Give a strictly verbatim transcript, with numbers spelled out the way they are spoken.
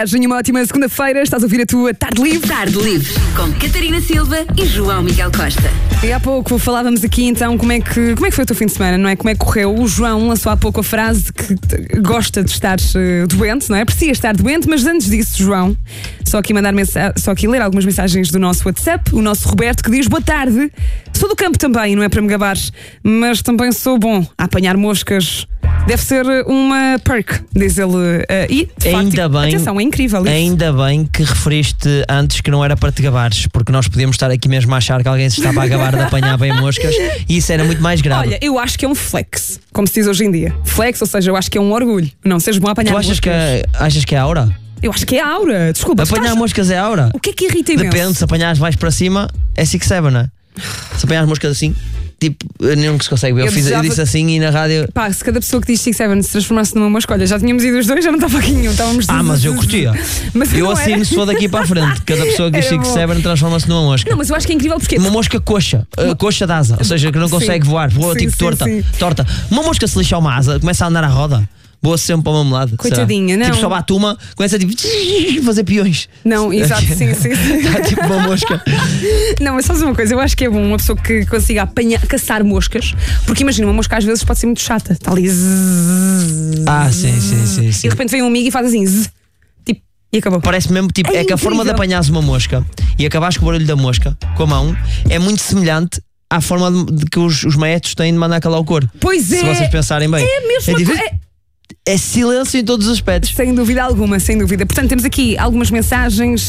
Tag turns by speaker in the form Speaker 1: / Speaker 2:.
Speaker 1: Tenha uma ótima segunda-feira, estás a ouvir a tua Tarde Livre.
Speaker 2: Tarde Livre, com Catarina Silva e João Miguel Costa.
Speaker 1: E há pouco falávamos aqui então como é, que, como é que foi o teu fim de semana, não é? Como é que correu? O João lançou há pouco a frase que gosta de estar uh, doente, não é? Aprecia estar doente, mas antes disso, João, só aqui mandar mensa- só aqui ler algumas mensagens do nosso WhatsApp, o nosso Roberto, que diz: boa tarde, sou do campo também, não é para me gabar, mas também sou bom a apanhar moscas. Deve ser uma perk, diz ele. Uh, e, de
Speaker 3: ainda
Speaker 1: facto,
Speaker 3: bem,
Speaker 1: atenção, é incrível isso.
Speaker 3: Ainda bem que referiste antes que não era para te gabares, porque nós podíamos estar aqui mesmo a achar que alguém se estava a gabar de apanhar bem moscas e isso era muito mais grave.
Speaker 1: Olha, eu acho que é um flex, como se diz hoje em dia. Flex, ou seja, eu acho que é um orgulho. Não sejas bom a apanhar
Speaker 3: Tu achas
Speaker 1: moscas.
Speaker 3: que, é, achas que é aura?
Speaker 1: Eu acho que é aura, desculpa.
Speaker 3: Apanhar
Speaker 1: estás...
Speaker 3: moscas é aura?
Speaker 1: O que é que irrita imenso?
Speaker 3: Depende, se apanhares mais para cima é Six Seven, não é? Se apanhares moscas assim, tipo, nunca se consegue ver. Eu,
Speaker 1: Eu
Speaker 3: fiz, eu
Speaker 1: desejava-
Speaker 3: disse assim e na rádio.
Speaker 1: Pá, se cada pessoa que diz Six Seven se transformasse numa mosca, olha, já tínhamos ido os dois, já não estava aqui nenhum. Estávamos
Speaker 3: Ah, mas eu curtia.
Speaker 1: Mas
Speaker 3: Eu
Speaker 1: não
Speaker 3: assino
Speaker 1: era.
Speaker 3: se for daqui para a frente. Cada pessoa que diz
Speaker 1: Era
Speaker 3: Six
Speaker 1: bom.
Speaker 3: Seven transforma-se numa mosca.
Speaker 1: Não, mas eu acho que é incrível porque.
Speaker 3: Uma mosca coxa, uh, coxa de asa, ou seja, que não
Speaker 1: Sim.
Speaker 3: consegue voar, voa
Speaker 1: Sim,
Speaker 3: tipo
Speaker 1: sim,
Speaker 3: torta,
Speaker 1: sim.
Speaker 3: torta. Uma mosca se lixa uma asa, começa a andar à roda, voa sempre para o mesmo lado.
Speaker 1: Coitadinha,
Speaker 3: será?
Speaker 1: não.
Speaker 3: Tipo, só bate uma, começa a tipo fazer peões.
Speaker 1: Não, exato, sim, sim, sim.
Speaker 3: Está tipo uma mosca.
Speaker 1: Não, mas sabes uma coisa, eu acho que é bom uma pessoa que consiga apanhar, caçar moscas, porque imagina, uma mosca às vezes pode ser muito chata. Está ali zzz,
Speaker 3: Ah, sim, sim, sim,
Speaker 1: e
Speaker 3: sim.
Speaker 1: de repente vem um amigo e faz assim zzz, tipo, e acabou.
Speaker 3: Parece mesmo, tipo,
Speaker 1: É
Speaker 3: é, que a forma de
Speaker 1: incrível.
Speaker 3: apanhares uma mosca e acabares com o barulho da mosca com a mão é muito semelhante à forma de, de que os, os maestros têm de mandar calar o coro.
Speaker 1: Pois é.
Speaker 3: Se vocês pensarem bem.
Speaker 1: É a mesma
Speaker 3: tipo,
Speaker 1: coisa.
Speaker 3: é silêncio em todos os aspectos.
Speaker 1: Sem dúvida alguma, sem dúvida. Portanto, temos aqui algumas mensagens.